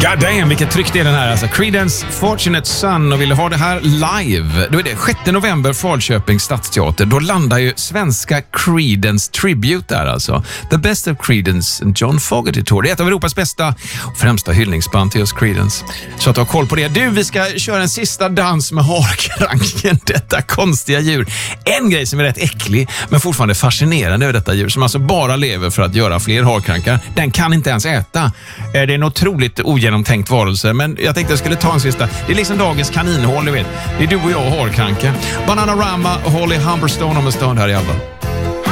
God damn, vilket tryck det är den här. Alltså, Creedence Fortunate Son, och vill du ha det här live, då är det 6 november, Falköping Stadsteater. Då landar ju svenska Creedence Tribute där alltså. The Best of Creedence and John Fogerty Tour. Det är ett av Europas bästa och främsta hyllningsband till just Creedence. Så att ha koll på det. Du, vi ska köra en sista dans med harkranken, detta konstiga djur. En grej som är rätt äcklig, men fortfarande fascinerande över detta djur, som alltså bara lever för att göra fler harkrankar. Den kan inte ens äta. Det är en otroligt ogenomtänkt varelse, men jag tänkte jag skulle ta en sista. Det är liksom dagens kaninhål, du vet. Det är du och jag och harkranka. Bananarama och Holly Humberstone om en stund här i Alba.